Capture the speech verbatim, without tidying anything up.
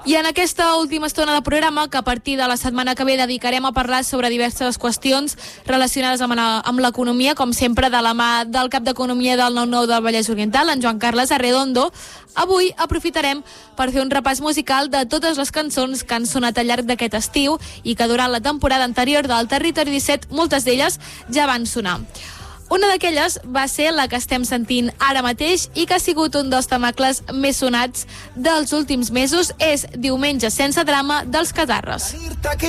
I en aquesta última estona de programa, que a partir de la setmana que ve dedicarem a parlar sobre diverses qüestions relacionades amb, amb l'economia, com sempre de la mà del cap d'Economia del nou nou del Vallès Oriental, en Joan Carles Arredondo, avui aprofitarem per fer un repàs musical de totes les cançons que han sonat al llarg d'aquest estiu i que durant la temporada anterior del Territori disset, moltes d'elles ja van sonar. Una d'aquelles va ser la que estem sentint ara mateix i que ha sigut un dels temacles més sonats dels últims mesos, és Diumenge sense drama dels Catarres.